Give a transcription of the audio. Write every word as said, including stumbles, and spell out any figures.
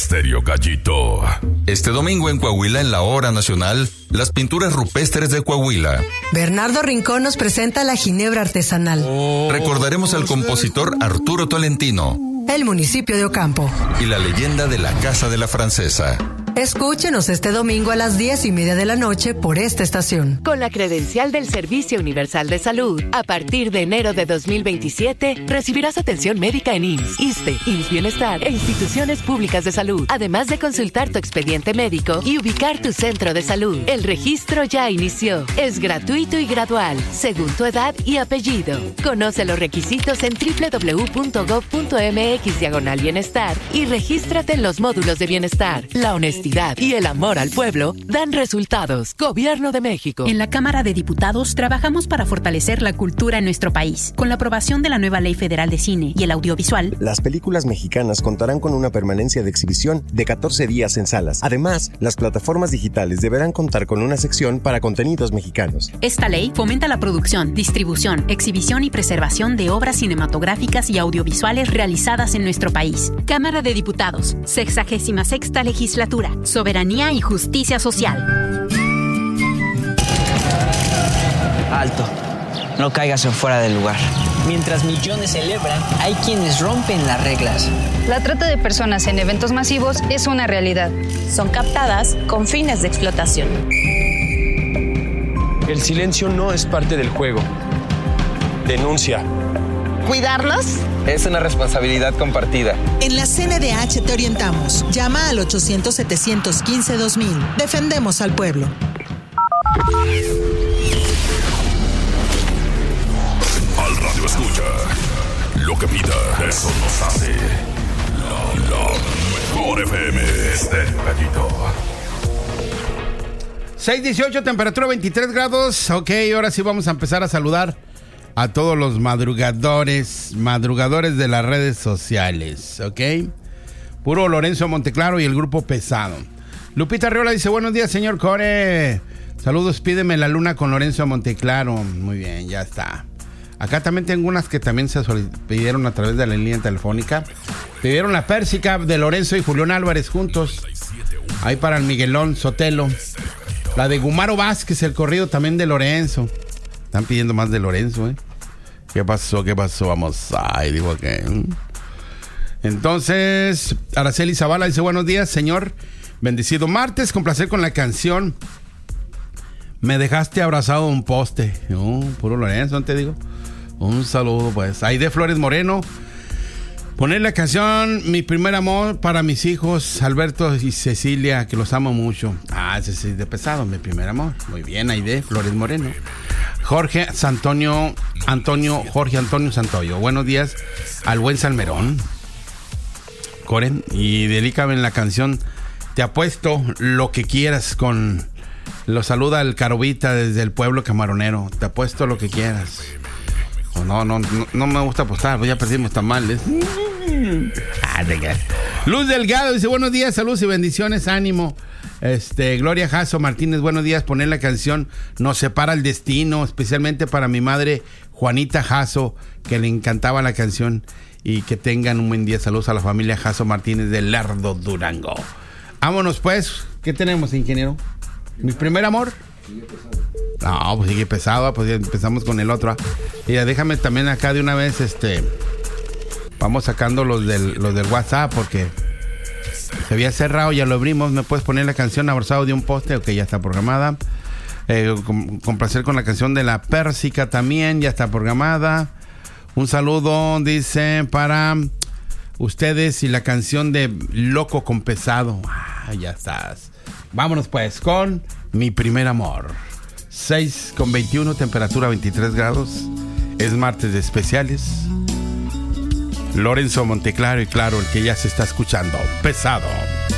Estéreo Gallito. Este domingo en Coahuila, en la Hora Nacional, las pinturas rupestres de Coahuila. Bernardo Rincón nos presenta la ginebra artesanal. Oh, Recordaremos al compositor Arturo Tolentino. El municipio de Ocampo. Y la leyenda de la Casa de la Francesa. Escúchenos este domingo a las diez y media de la noche por esta estación. Con la credencial del Servicio Universal de Salud, a partir de enero de dos mil veintisiete, recibirás atención médica en I M S S, ISSSTE, I M S S Bienestar e instituciones públicas de salud, además de consultar tu expediente médico y ubicar tu centro de salud. El registro ya inició. Es gratuito y gradual, según tu edad y apellido. Conoce los requisitos en doble u doble u doble u punto gob punto eme equis diagonal bienestar y regístrate en los módulos de bienestar. La honestidad y el amor al pueblo dan resultados. Gobierno de México. En la Cámara de Diputados trabajamos para fortalecer la cultura en nuestro país. Con la aprobación de la nueva Ley Federal de Cine y el Audiovisual, las películas mexicanas contarán con una permanencia de exhibición de catorce días en salas. Además, las plataformas digitales deberán contar con una sección para contenidos mexicanos. Esta ley fomenta la producción, distribución, exhibición y preservación de obras cinematográficas y audiovisuales realizadas en nuestro país. Cámara de Diputados, sexagésima sexta legislatura. Soberanía y justicia social. Alto. No caigas en fuera del lugar. Mientras millones celebran, hay quienes rompen las reglas. La trata de personas en eventos masivos es una realidad. Son captadas con fines de explotación. El silencio no es parte del juego. Denuncia. ¿Cuidarlos? Es una responsabilidad compartida. En la C N D H te orientamos. Llama al ochocientos, setecientos quince, dos mil. Defendemos al pueblo. Al radio escucha. Lo que pida, eso nos hace. La, la mejor F M. Estéreo Gallito. seis dieciocho, temperatura veintitrés grados. Ok, ahora sí vamos a empezar a saludar a todos los madrugadores, madrugadores de las redes sociales, ¿ok? Puro Lorenzo Monteclaro y el grupo Pesado. Lupita Arriola dice, buenos días, señor Core. Saludos, pídeme la luna con Lorenzo Monteclaro. Muy bien, ya está. Acá también tengo unas que también se pidieron a través de la línea telefónica. Pidieron la Pérsica de Lorenzo y Julián Álvarez juntos. Ahí para el Miguelón Sotelo. La de Gumaro Vázquez, el corrido también de Lorenzo. Están pidiendo más de Lorenzo, ¿eh? ¿Qué pasó? ¿Qué pasó? Vamos. Ay, digo que... Entonces, Araceli Zavala dice, buenos días, señor. Bendecido martes, con placer con la canción. Me dejaste abrazado a un poste. Oh, puro Lorenzo, ¿no te digo? Un saludo, pues. Aide Flores Moreno. Poner la canción Mi Primer Amor para mis hijos, Alberto y Cecilia, que los amo mucho. Ah, ese es de Pesado, Mi Primer Amor. Muy bien, Aide Flores Moreno. Jorge Santonio, Antonio, Jorge Antonio Santoyo. Buenos días al buen Salmerón. Coren, y dedícame en la canción Te apuesto lo que quieras con... Lo saluda el Carobita desde el pueblo camaronero. Te apuesto lo que quieras. Oh, no, no, no, no me gusta apostar, pues ya perdimos tamales. Ah, Luz Delgado dice, buenos días, saludos y bendiciones, ánimo. Este, Gloria Jasso Martínez, buenos días, poner la canción Nos separa el destino, especialmente para mi madre Juanita Jasso, que le encantaba la canción, y que tengan un buen día. Saludos a la familia Jasso Martínez de Lerdo, Durango. Vámonos pues, ¿qué tenemos, ingeniero? ¿Mi primer amor? No, pues sigue pesado, pues ya empezamos con el otro. Y ya déjame también acá de una vez, este, vamos sacando los del, los del WhatsApp, porque se había cerrado, ya lo abrimos. ¿Me puedes poner la canción Abrazado de un poste? Ok, ya está programada. Eh, con, con placer con la canción de la Pérsica también, ya está programada. Un saludo, dice, para ustedes y la canción de Loco con Pesado. Ah, ya estás. Vámonos pues con Mi Primer Amor. seis con veintiuno, temperatura veintitrés grados. Es martes de especiales. Lorenzo Monteclaro y claro, el que ya se está escuchando, Pesado.